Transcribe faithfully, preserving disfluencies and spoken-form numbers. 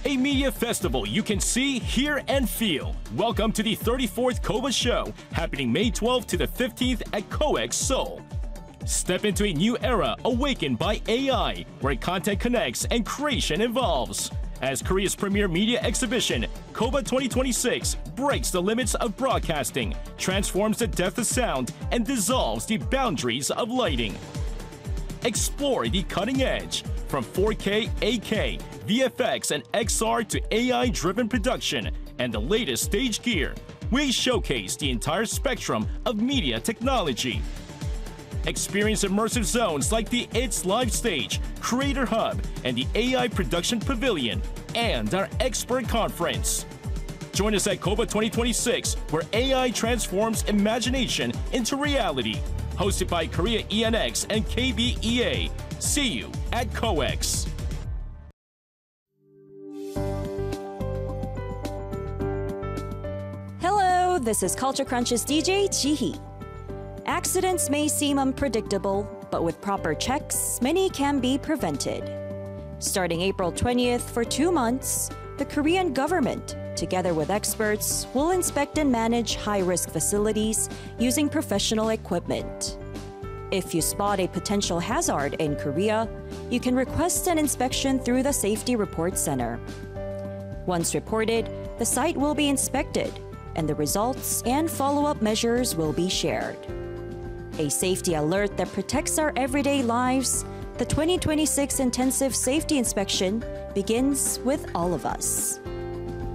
a media festival you can see, hear, and feel. Welcome to the thirty-fourth COBA Show, happening May twelfth to the fifteenth at COEX Seoul. Step into a new era awakened by A I, where content connects and creation evolves. As Korea's premier media exhibition, COBA twenty twenty-six breaks the limits of broadcasting, transforms the depth of sound, and dissolves the boundaries of lighting. Explore the cutting edge, from four K, eight K, V F X, and X R to A I-driven production and the latest stage gear. We showcase the entire spectrum of media technology. Experience immersive zones like the It's Live Stage, Creator Hub, and the A I Production Pavilion, and our expert conference. Join us at COBA twenty twenty-six, where A I transforms imagination into reality. Hosted by Korea E N X and K B E A. See you at COEX. Hello, this is Culture Crunch's D J Jihee. Accidents may seem unpredictable, but with proper checks, many can be prevented. Starting April twentieth for two months, the Korean government, together with experts, will inspect and manage high-risk facilities using professional equipment. If you spot a potential hazard in Korea, you can request an inspection through the Safety Report Center. Once reported, the site will be inspected, and the results and follow-up measures will be shared. A safety alert that protects our everyday lives, the twenty twenty-six Intensive Safety Inspection begins with all of us.